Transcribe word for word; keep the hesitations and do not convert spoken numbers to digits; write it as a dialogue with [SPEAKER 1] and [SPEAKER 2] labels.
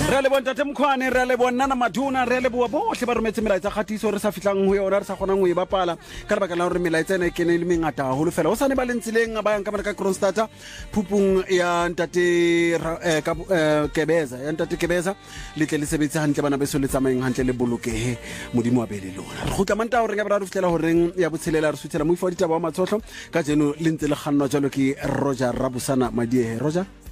[SPEAKER 1] Re le bontate Mkhwane, re le bonna na Maduna, re le bua bohle ba rometse melaetsa kgatiso re sa fitlang ho yona, re sa kgonang ho e bapala ka lebaka la hore melaetsa ena e kene le mengata haholo fela. Ho sane ba lentsileng ba yang ka ka Kronstadter phupung ya ntate ka Kebeza ya ntate Kebeza le tle le sebetse hantle bana beso le tsamayeng hantle le bolokehe modimo wa bele lona. Re khutla manta hore ga ba re fitlela hore ya botshelela re suthela mo ifo ditaba wa matsohlo ka jeno le ntse le kgannwa jalo ke Roger Rabusana Madiehe. Roger